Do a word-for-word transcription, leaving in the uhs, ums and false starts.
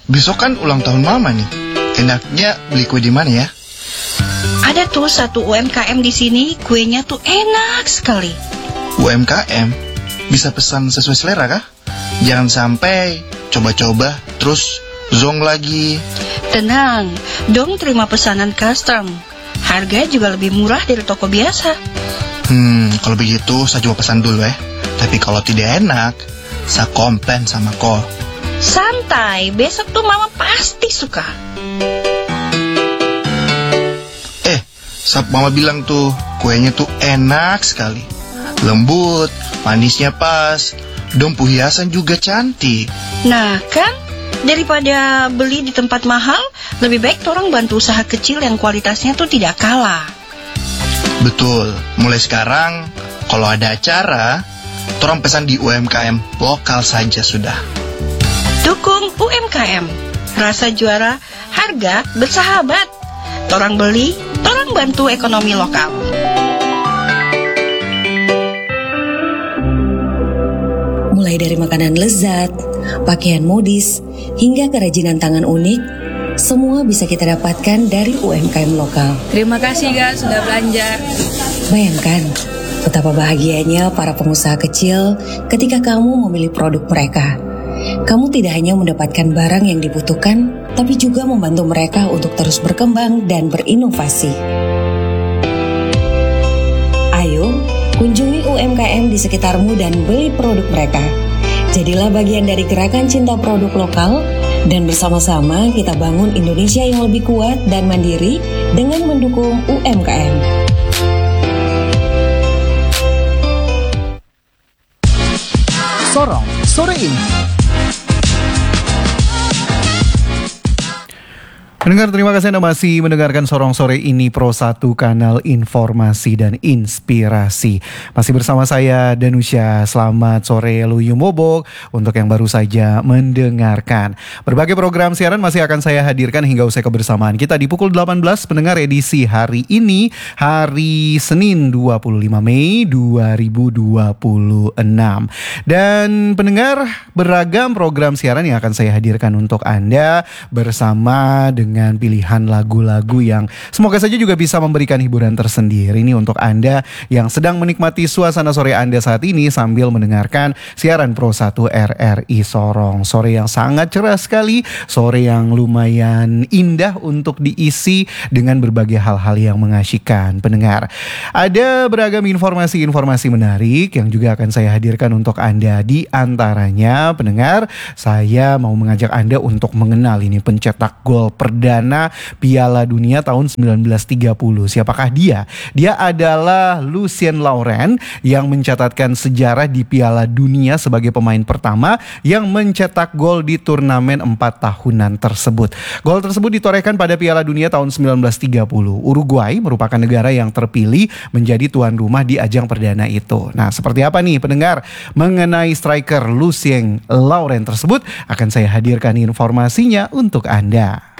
besok kan ulang tahun mama nih. Enaknya beli kue di mana ya? Ada tuh satu U M K M di sini, kuenya tuh enak sekali. U M K M? Bisa pesan sesuai selera kah? Jangan sampai coba-coba terus zong lagi. Tenang, dong terima pesanan custom. Harga juga lebih murah dari toko biasa. Hmm, kalau begitu saya coba pesan dulu ya. Tapi kalau tidak enak, saya komplain sama ko. Santai, besok tuh mama pasti suka. Eh, sab mama bilang tuh kuenya tuh enak sekali. Lembut, manisnya pas, dompu hiasan juga cantik. Nah kan, daripada beli di tempat mahal, lebih baik orang bantu usaha kecil yang kualitasnya tuh tidak kalah. Betul, mulai sekarang kalau ada acara, orang pesan di U M K M lokal saja sudah. Dukung U M K M, rasa juara, harga bersahabat. Torang beli, torang bantu ekonomi lokal. Mulai dari makanan lezat, pakaian modis, hingga kerajinan tangan unik, semua bisa kita dapatkan dari U M K M lokal. Terima kasih Kak sudah belanja. Bayangkan betapa bahagianya para pengusaha kecil ketika kamu memilih produk mereka. Kamu tidak hanya mendapatkan barang yang dibutuhkan, tapi juga membantu mereka untuk terus berkembang dan berinovasi. Ayo, kunjungi U M K M di sekitarmu dan beli produk mereka. Jadilah bagian dari gerakan cinta produk lokal, dan bersama-sama kita bangun Indonesia yang lebih kuat dan mandiri dengan mendukung U M K M. Sorong sore ini. Pendengar, terima kasih Anda masih mendengarkan Sorong Sore ini Pro satu Kanal Informasi dan Inspirasi. Masih bersama saya Danusya. Selamat sore Luyung Bobok untuk yang baru saja mendengarkan. Berbagai program siaran masih akan saya hadirkan hingga usai kebersamaan kita di pukul delapan belas pendengar edisi hari ini, hari Senin dua puluh lima Mei dua ribu dua puluh enam. Dan pendengar, beragam program siaran yang akan saya hadirkan untuk Anda bersama dengan dengan pilihan lagu-lagu yang semoga saja juga bisa memberikan hiburan tersendiri ini untuk Anda yang sedang menikmati suasana sore Anda saat ini sambil mendengarkan siaran Pro satu R R I Sorong. Sore yang sangat cerah sekali, sore yang lumayan indah untuk diisi dengan berbagai hal-hal yang mengasyikkan. Pendengar, ada beragam informasi-informasi menarik yang juga akan saya hadirkan untuk Anda. Di antaranya, pendengar, saya mau mengajak Anda untuk mengenal ini pencetak gol perdana Perdana Piala Dunia tahun sembilan belas tiga puluh. Siapakah dia? Dia adalah Lucien Laurent yang mencatatkan sejarah di Piala Dunia sebagai pemain pertama yang mencetak gol di turnamen empat tahunan tersebut. Gol tersebut ditorehkan pada Piala Dunia tahun sembilan belas tiga puluh. Uruguay merupakan negara yang terpilih menjadi tuan rumah di ajang perdana itu. Nah, seperti apa nih pendengar mengenai striker Lucien Laurent tersebut? Akan saya hadirkan informasinya untuk Anda.